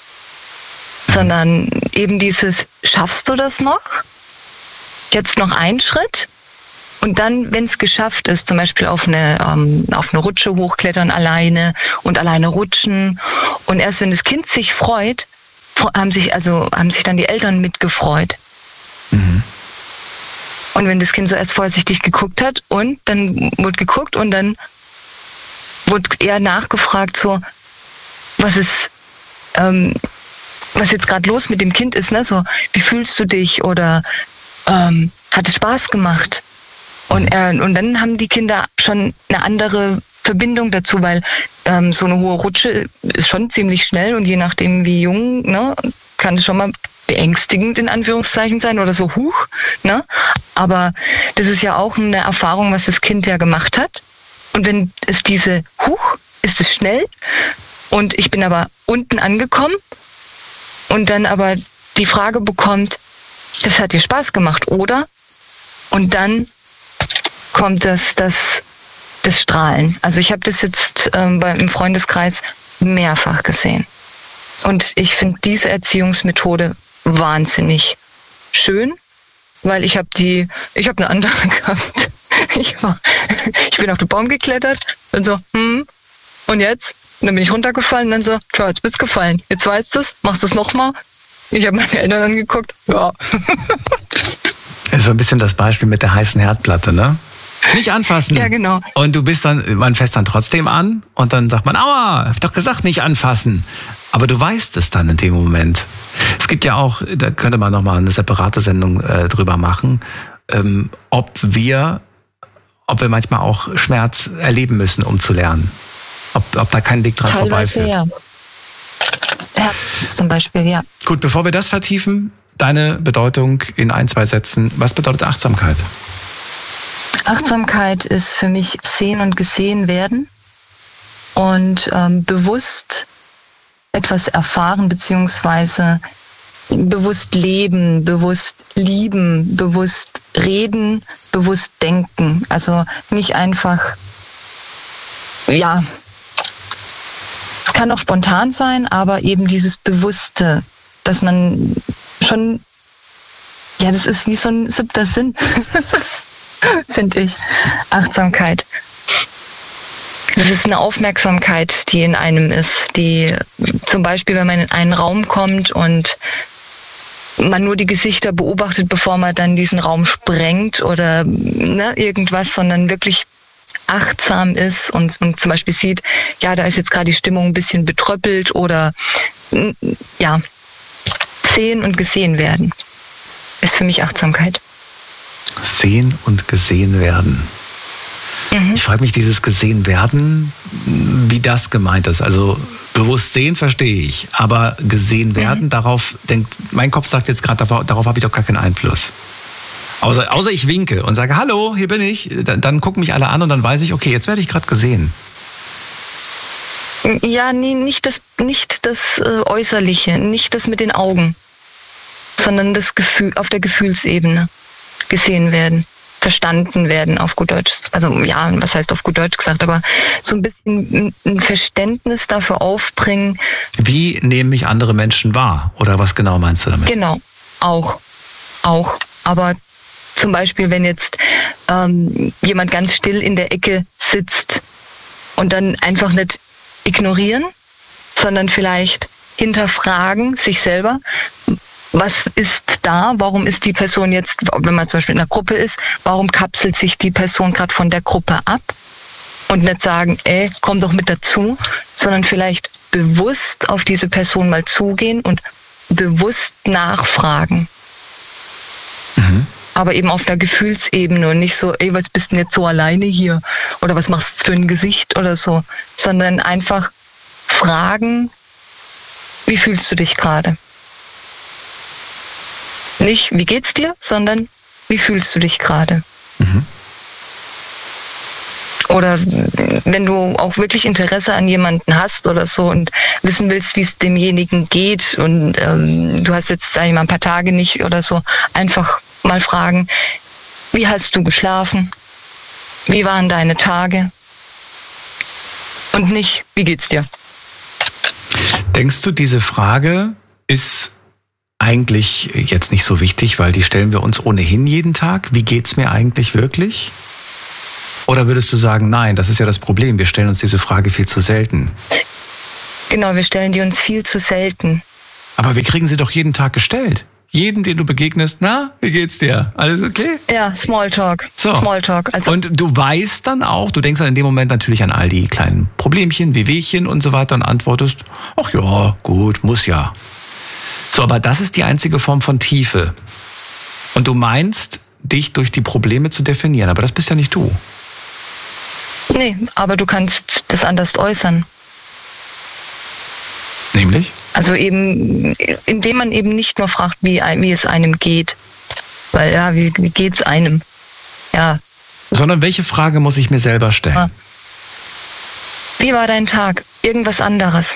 sondern eben dieses, schaffst du das noch? Jetzt noch einen Schritt? Und dann, wenn es geschafft ist, zum Beispiel auf eine, ähm, auf eine Rutsche hochklettern alleine und alleine rutschen. Und erst wenn das Kind sich freut, haben sich, also, haben sich dann die Eltern mitgefreut. Mhm. Und wenn das Kind so erst vorsichtig geguckt hat und dann wurde geguckt und dann wurde eher nachgefragt, so, was ist, ähm, was jetzt gerade los mit dem Kind ist, ne? So, wie fühlst du dich oder ähm, hat es Spaß gemacht? Und, äh, und dann haben die Kinder schon eine andere Verbindung dazu, weil ähm, so eine hohe Rutsche ist schon ziemlich schnell und je nachdem wie jung, ne, kann es schon mal beängstigend in Anführungszeichen sein oder so, huch, ne? Aber das ist ja auch eine Erfahrung, was das Kind ja gemacht hat. Und wenn es diese, huch, ist es schnell und ich bin aber unten angekommen und dann aber die Frage bekommt, das hat dir Spaß gemacht, oder? Und dann kommt das, das, das Strahlen. Also ich habe das jetzt ähm, beim, im Freundeskreis mehrfach gesehen. Und ich finde diese Erziehungsmethode wahnsinnig schön, weil ich habe die, ich habe eine andere gehabt. Ich, war, ich bin auf den Baum geklettert und so, hm, und jetzt? Und dann bin ich runtergefallen und dann so, tja, jetzt bist du gefallen. Jetzt weißt du es, machst du es nochmal. Ich habe meine Eltern angeguckt, ja. Ist so ein bisschen das Beispiel mit der heißen Herdplatte, ne? Nicht anfassen. Ja, genau. Und du bist dann, man fässt dann trotzdem an und dann sagt man, aua, hab doch gesagt, nicht anfassen. Aber du weißt es dann in dem Moment. Es gibt ja auch, da könnte man nochmal eine separate Sendung äh, drüber machen, ähm, ob wir, ob wir manchmal auch Schmerz erleben müssen, um zu lernen. Ob, ob da kein Weg dran vorbeiführt. Ja. Ja, zum Beispiel, ja. Gut, bevor wir das vertiefen, deine Bedeutung in ein, zwei Sätzen. Was bedeutet Achtsamkeit? Achtsamkeit ist für mich sehen und gesehen werden und ähm, bewusst etwas erfahren beziehungsweise bewusst leben, bewusst lieben, bewusst reden, bewusst denken. Also nicht einfach, ja, es kann auch spontan sein, aber eben dieses Bewusste, dass man schon, ja, das ist wie so ein siebter Sinn. Finde ich. Achtsamkeit. Das ist eine Aufmerksamkeit, die in einem ist, die zum Beispiel, wenn man in einen Raum kommt und man nur die Gesichter beobachtet, bevor man dann diesen Raum sprengt oder ne, irgendwas, sondern wirklich achtsam ist und, und zum Beispiel sieht, ja, da ist jetzt gerade die Stimmung ein bisschen betröppelt oder ja, sehen und gesehen werden, ist für mich Achtsamkeit. Sehen und gesehen werden. Mhm. Ich frage mich, dieses gesehen werden, wie das gemeint ist. Also bewusst sehen verstehe ich, aber gesehen werden, mhm. darauf denkt, mein Kopf sagt jetzt gerade, darauf, darauf habe ich doch gar keinen Einfluss. Außer, außer ich winke und sage, hallo, hier bin ich, dann, dann gucken mich alle an und dann weiß ich, okay, jetzt werde ich gerade gesehen. Ja, nee, nicht das, nicht das äh, Äußerliche, nicht das mit den Augen, sondern das Gefühl, auf der Gefühlsebene gesehen werden, verstanden werden auf gut Deutsch. Also ja, was heißt auf gut Deutsch gesagt, aber so ein bisschen ein Verständnis dafür aufbringen. Wie nehmen mich andere Menschen wahr? Oder was genau meinst du damit? Genau, auch. Auch. Aber zum Beispiel, wenn jetzt ähm, jemand ganz still in der Ecke sitzt und dann einfach nicht ignorieren, sondern vielleicht hinterfragen sich selber, was ist da, warum ist die Person jetzt, wenn man zum Beispiel in einer Gruppe ist, warum kapselt sich die Person gerade von der Gruppe ab und nicht sagen, ey, komm doch mit dazu, sondern vielleicht bewusst auf diese Person mal zugehen und bewusst nachfragen. Mhm. Aber eben auf einer Gefühlsebene und nicht so, ey, was bist denn jetzt so alleine hier oder was machst du für ein Gesicht oder so, sondern einfach fragen, wie fühlst du dich gerade? Nicht, wie geht's dir, sondern wie fühlst du dich gerade? Mhm. Oder wenn du auch wirklich Interesse an jemanden hast oder so und wissen willst, wie es demjenigen geht und ähm, du hast jetzt, sag ich mal, ein paar Tage nicht oder so, einfach mal fragen, wie hast du geschlafen? Wie waren deine Tage? Und nicht, wie geht's dir? Denkst du, diese Frage ist eigentlich jetzt nicht so wichtig, weil die stellen wir uns ohnehin jeden Tag? Wie geht's mir eigentlich wirklich? Oder würdest du sagen, nein, das ist ja das Problem, wir stellen uns diese Frage viel zu selten? Genau, wir stellen die uns viel zu selten. Aber wir kriegen sie doch jeden Tag gestellt. Jedem, den du begegnest, na, wie geht's dir? Alles okay? Ja, Smalltalk. So. Smalltalk. Also Und du weißt dann auch, du denkst dann in dem Moment natürlich an all die kleinen Problemchen, Wehwehchen und so weiter und antwortest, ach ja, gut, muss ja. So, aber das ist die einzige Form von Tiefe. Und du meinst, dich durch die Probleme zu definieren, aber das bist ja nicht du. nee, aber du kannst das anders äußern. Nämlich? Also eben, indem man eben nicht nur fragt, wie, wie es einem geht. Weil, ja, wie, wie geht's einem? Ja. Sondern welche Frage muss ich mir selber stellen? Ja. Wie war dein Tag? Irgendwas anderes.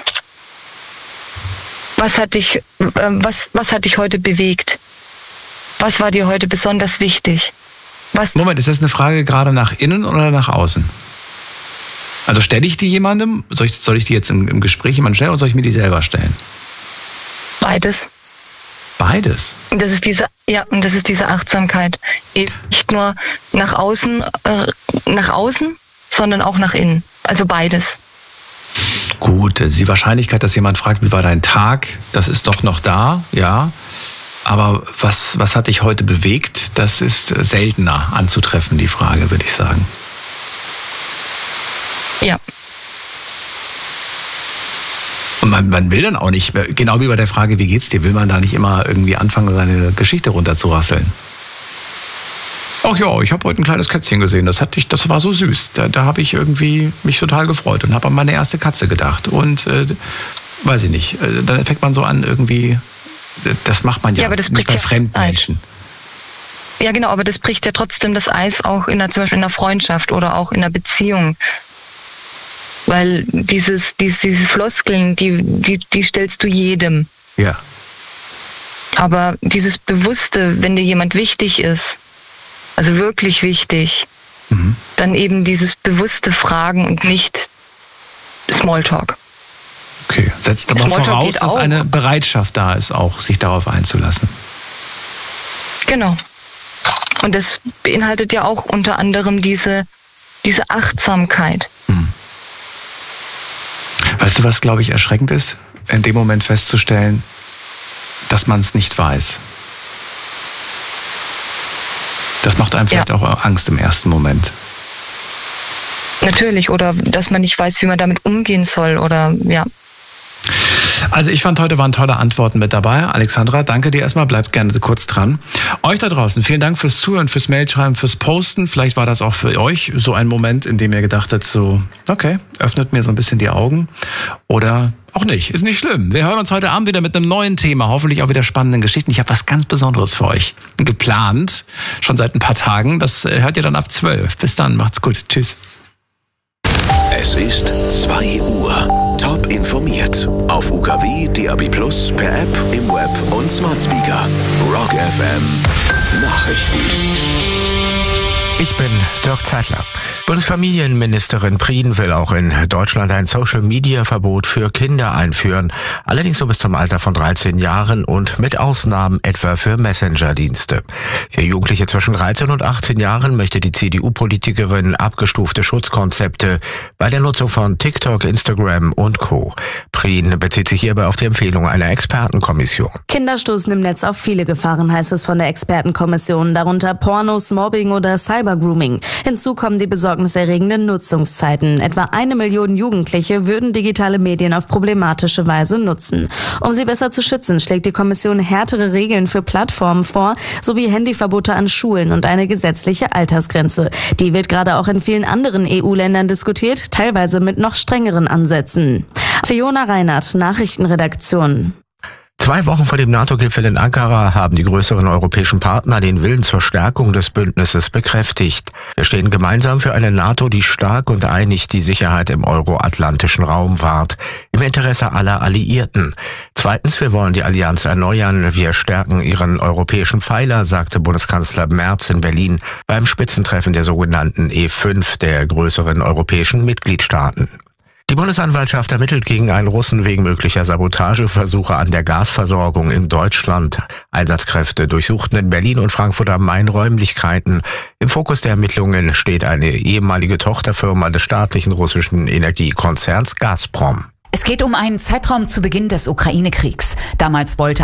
Was hat dich, äh, was, was hat dich heute bewegt? Was war dir heute besonders wichtig? Was? Moment, ist das eine Frage gerade nach innen oder nach außen? Also stelle ich die jemandem? Soll ich, soll ich die jetzt im, im Gespräch jemandem stellen oder soll ich mir die selber stellen? Beides. Beides? Und das ist diese, ja, und das ist diese Achtsamkeit. Eben nicht nur nach außen, äh, nach außen, sondern auch nach innen. Also beides. Gut, die Wahrscheinlichkeit, dass jemand fragt, wie war dein Tag, das ist doch noch da, ja. Aber was, was hat dich heute bewegt, das ist seltener anzutreffen, die Frage, würde ich sagen. Ja. Und man, man will dann auch nicht, genau wie bei der Frage, wie geht's dir, will man da nicht immer irgendwie anfangen, seine Geschichte runterzurasseln. Ach ja, ich habe heute ein kleines Kätzchen gesehen, das, hat ich, das war so süß. Da, da habe ich irgendwie mich total gefreut und habe an meine erste Katze gedacht. Und äh, weiß ich nicht, äh, dann fängt man so an irgendwie, das macht man ja, ja aber das nicht bei ja fremden Eis. Menschen. Ja genau, aber das bricht ja trotzdem das Eis auch in einer, zum Beispiel in einer Freundschaft oder auch in einer Beziehung. Weil dieses, dieses, diese Floskeln, die, die, die stellst du jedem. Ja. Aber dieses Bewusste, wenn dir jemand wichtig ist, also wirklich wichtig, mhm. dann eben dieses bewusste Fragen und nicht Smalltalk. Okay, setzt aber Smalltalk voraus, geht dass auch. eine Bereitschaft da ist, auch sich darauf einzulassen. Genau. Und das beinhaltet ja auch unter anderem diese, diese Achtsamkeit. Hm. Weißt du, was, glaube ich, erschreckend ist? In dem Moment festzustellen, dass man es nicht weiß. Das macht einem vielleicht ja. auch Angst im ersten Moment. Natürlich, oder dass man nicht weiß, wie man damit umgehen soll, oder ja. Also ich fand, heute waren tolle Antworten mit dabei. Alexandra, danke dir erstmal, bleibt gerne kurz dran. Euch da draußen, vielen Dank fürs Zuhören, fürs Mailschreiben, fürs Posten. Vielleicht war das auch für euch so ein Moment, in dem ihr gedacht habt, so, okay, öffnet mir so ein bisschen die Augen. Oder auch nicht, ist nicht schlimm. Wir hören uns heute Abend wieder mit einem neuen Thema, hoffentlich auch wieder spannenden Geschichten. Ich habe was ganz Besonderes für euch geplant, schon seit ein paar Tagen. Das hört ihr dann ab zwölf. Bis dann, macht's gut. Tschüss. Es ist zwei Uhr. Top informiert. Auf U K W, D A B Plus, per App, im Web und Smart Speaker. Rock F M. Nachrichten. Ich bin Dirk Zeitler. Bundesfamilienministerin Prien will auch in Deutschland ein Social-Media-Verbot für Kinder einführen. Allerdings nur bis zum Alter von dreizehn Jahren und mit Ausnahmen etwa für Messenger-Dienste. Für Jugendliche zwischen dreizehn und achtzehn Jahren möchte die C D U-Politikerin abgestufte Schutzkonzepte bei der Nutzung von TikTok, Instagram und Co. Prien bezieht sich hierbei auf die Empfehlung einer Expertenkommission. Kinder stoßen im Netz auf viele Gefahren, heißt es von der Expertenkommission, darunter Pornos, Mobbing oder Cybergrooming. Hinzu kommen die besorgniserregenden Nutzungszeiten. Etwa eine Million Jugendliche würden digitale Medien auf problematische Weise nutzen. Um sie besser zu schützen, schlägt die Kommission härtere Regeln für Plattformen vor, sowie Handyverbote an Schulen und eine gesetzliche Altersgrenze. Die wird gerade auch in vielen anderen E U-Ländern diskutiert, teilweise mit noch strengeren Ansätzen. Fiona Reinhardt, Nachrichtenredaktion. Zwei Wochen vor dem NATO-Gipfel in Ankara haben die größeren europäischen Partner den Willen zur Stärkung des Bündnisses bekräftigt. Wir stehen gemeinsam für eine NATO, die stark und einig die Sicherheit im euroatlantischen Raum wahrt, im Interesse aller Alliierten. Zweitens, wir wollen die Allianz erneuern. Wir stärken ihren europäischen Pfeiler, sagte Bundeskanzler Merz in Berlin beim Spitzentreffen der sogenannten E fünf der größeren europäischen Mitgliedstaaten. Die Bundesanwaltschaft ermittelt gegen einen Russen wegen möglicher Sabotageversuche an der Gasversorgung in Deutschland. Einsatzkräfte durchsuchten in Berlin und Frankfurt am Main Räumlichkeiten. Im Fokus der Ermittlungen steht eine ehemalige Tochterfirma des staatlichen russischen Energiekonzerns Gazprom. Es geht um einen Zeitraum zu Beginn des Ukraine-Kriegs. Damals wollte